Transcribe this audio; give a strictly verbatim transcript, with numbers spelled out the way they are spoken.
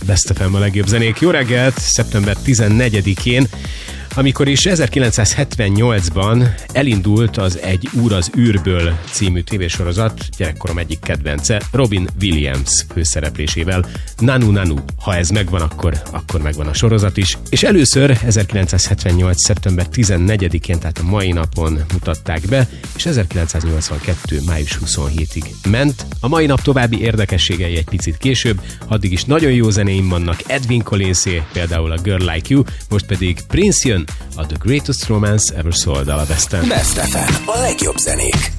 Best ef em a legjobb zenék. Jó reggelt, szeptember tizennegyedikén, amikor is ezerkilencszázhetvennyolcban elindult az Egy úr az űrből című tévésorozat, gyerekkorom egyik kedvence, Robin Williams főszereplésével. Nanu Nanu, ha ez megvan, akkor, akkor megvan a sorozat is. És először ezerkilencszázhetvennyolc. szeptember tizennegyedikén, tehát a mai napon mutatták be, és ezerkilencszáznyolcvankettő. május huszonhetedikéig ment. A mai nap további érdekességei egy picit később, addig is nagyon jó zenéim vannak, Edwin Collinsé, például a Girl Like You, most pedig Prince jön, a The Greatest Romance Ever Sold a Best em. Best ef em, a legjobb zenék.